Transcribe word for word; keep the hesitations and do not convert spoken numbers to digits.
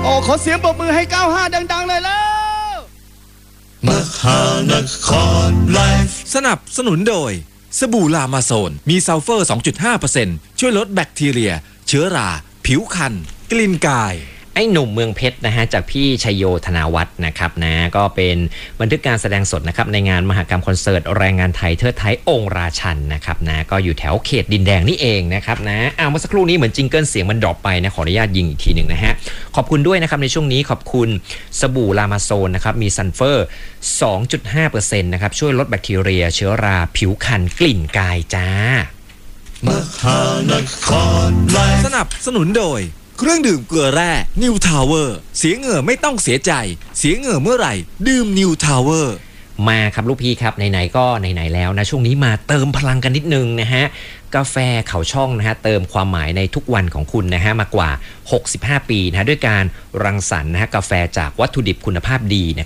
โอ้ขอเสียงปรบมือให้เก้าห้าดังๆเลยแล้วมหานครไลฟ์สนับสนุนโดยสบู่ลามาโซนมีซัลเฟอร์ สองจุดห้าเปอร์เซ็นต์ ช่วยลดแบคทีเรียเชื้อราผิวคันกลิ่นกายไอ้หนุ่มเมืองเพชรนะฮะจากพี่ชัยโยธนาวัฒน์นะครับนะก็เป็นบันทึกการแสดงสดนะครับในงานมหกรรมคอนเสิร์ตแรงงานไทยเทิดไทยองค์ราชันนะครับนะก็อยู่แถวเขตดินแดงนี่เองนะครับนะอ้าวเมื่อสักครู่นี้เหมือนจิงเกิลเสียงมันดรอปไปนะขออนุญาตยิงอีกทีหนึ่งนะฮะขอบคุณด้วยนะครับในช่วงนี้ขอบคุณสบู่ลามาโซนนะครับมีซัลเฟอร์ สองจุดห้าเปอร์เซ็นต์ นะครับช่วยลดแบคทีเรียเชื้อราผิวคันกลิ่นกายจ้ามหานครไลฟ์สนับสนุนโดยเครื่องดื่มเกลือแร่ New Tower เสียเหงื่อไม่ต้องเสียใจเสียเหงื่อเมื่อไหร่ดื่ม New Tower มาครับลูกพี่ครับไหนๆก็ไหนๆแล้วนะช่วงนี้มาเติมพลังกันนิดนึงนะฮะกาแฟเขาช่องนะฮะเติมความหมายในทุกวันของคุณนะฮะมากว่าหกสิบห้าปีนะฮะด้วยการรังสรรค์นะฮะกาแฟจากวัตถุดิบคุณภาพดีนะ